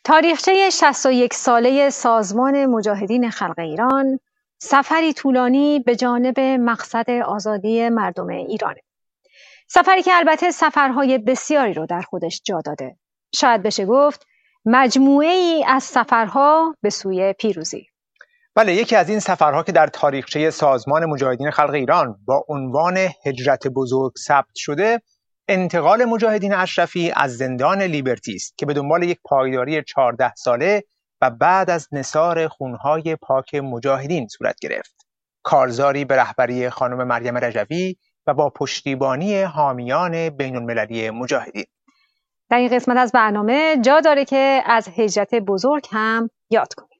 تاریخچه 61 ساله سازمان مجاهدین خلق ایران سفری طولانی به جانب مقصد آزادی مردم ایرانه. سفری که البته سفرهای بسیاری رو در خودش جا داده. شاید بشه گفت مجموعه ای از سفرها به سوی پیروزی. بله، یکی از این سفرها که در تاریخچه سازمان مجاهدین خلق ایران با عنوان هجرت بزرگ ثبت شده، انتقال مجاهدین اشرفی از زندان لیبرتی است که به دنبال یک پایداری 14 ساله و بعد از نثار خونهای پاک مجاهدین صورت گرفت. کارزاری به رهبری خانم مریم رجوی و با پشتیبانی حامیان بین المللی مجاهدین. در این قسمت از برنامه جا داره که از هجرت بزرگ هم یاد کنیم.